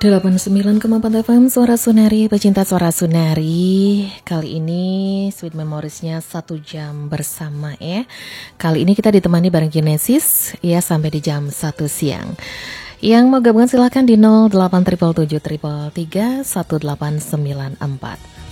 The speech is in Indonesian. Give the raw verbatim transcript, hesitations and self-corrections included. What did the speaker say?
delapan puluh sembilan koma empat F M Suara Sunari, pecinta Suara Sunari. Kali ini Sweet Memoriesnya satu jam bersama ya. Kali ini kita ditemani bareng Genesis ya sampai di jam satu siang. Yang mau gabungan silahkan di nol delapan tujuh tujuh tiga tiga tiga satu delapan sembilan empat.